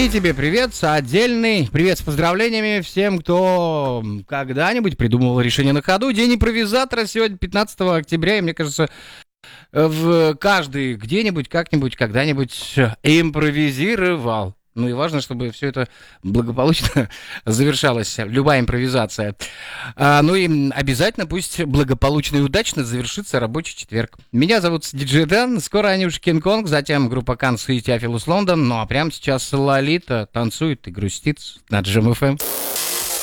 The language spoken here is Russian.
И тебе привет, отдельный привет с поздравлениями всем, кто когда-нибудь придумывал решение на ходу. День импровизатора сегодня, 15 октября, и мне кажется, каждый где-нибудь, как-нибудь, когда-нибудь импровизировал. Ну и важно, чтобы все это благополучно завершалось, любая импровизация. Ну и обязательно пусть благополучно и удачно завершится рабочий четверг. Меня зовут Диджей Дэн, скоро Анюш Кинг-Конг, затем группа Канс и Теофилус Лондон. Ну а прямо сейчас Лолита танцует и грустит на Джем ФМ.